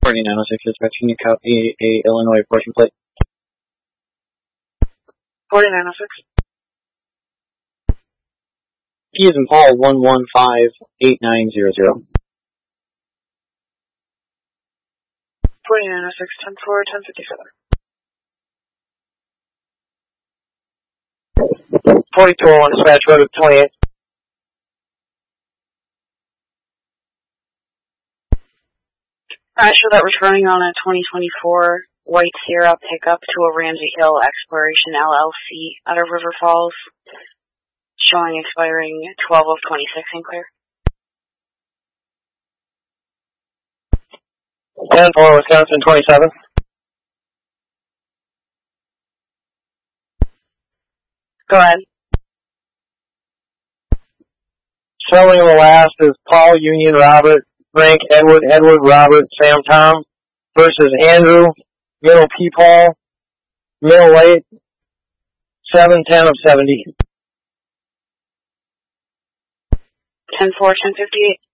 4906 dispatch, can you copy a Illinois portion plate? 4906. P is in Paul, 1158900. 4906, 10-4, 1057. 4201 dispatch, road at 28. Show that returning on a 2024 White Sierra pickup to a Ramsey Hill Exploration LLC out of River Falls, showing expiring 12/26 in clear. 10-4, Wisconsin 27. Go ahead. Showing the last is Paul, Union, Robert, Frank, Edward, Robert, Sam, Tom, versus Andrew, middle P, Paul, middle late, 7-10 of 70. 10-4, 1058.